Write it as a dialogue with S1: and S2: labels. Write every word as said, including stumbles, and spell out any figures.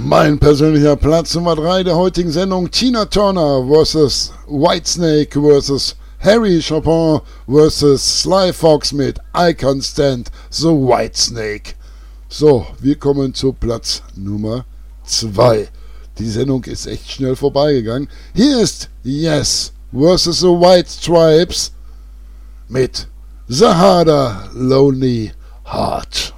S1: Mein persönlicher Platz Nummer drei der heutigen Sendung: Tina Turner versus Whitesnake versus Harry Chopin versus Sly Fox mit I Can't Stand the Whitesnake. So, wir kommen zu Platz Nummer zwei. Die Sendung ist echt schnell vorbeigegangen. Hier ist Yes versus the White Stripes mit The Harder Lonely Heart.